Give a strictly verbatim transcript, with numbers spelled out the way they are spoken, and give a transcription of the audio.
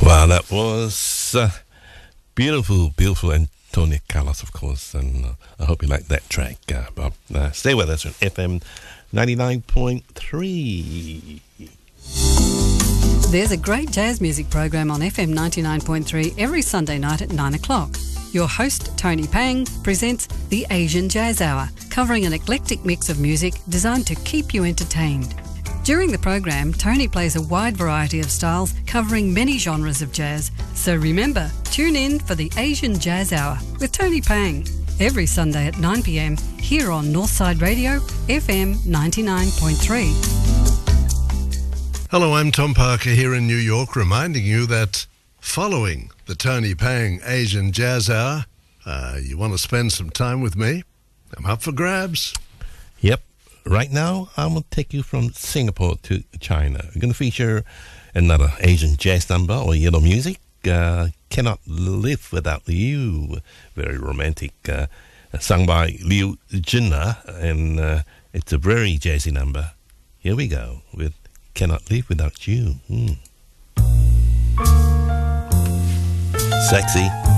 Wow, that was uh, beautiful, beautiful Antonio Carlos, of course, and uh, I hope you like that track, uh, Bob. Uh, stay with us on F M ninety-nine point three. There's a great jazz music program on F M ninety-nine point three every Sunday night at nine o'clock. Your host, Tony Pang, presents the Asian Jazz Hour, covering an eclectic mix of music designed to keep you entertained. During the program, Tony plays a wide variety of styles covering many genres of jazz. So remember, tune in for the Asian Jazz Hour with Tony Pang every Sunday at nine p m here on Northside Radio, F M ninety-nine point three. Hello, I'm Tom Parker here in New York, reminding you that following the Tony Pang Asian Jazz Hour, uh, you want to spend some time with me? I'm up for grabs. Yep. Right now, I'm going to take you from Singapore to China. We're going to feature another Asian jazz number or yellow music. Uh, Cannot Live Without You. Very romantic. Uh, sung by Liu Jinna. And uh, it's a very jazzy number. Here we go with Cannot Live Without You. Mm. Sexy.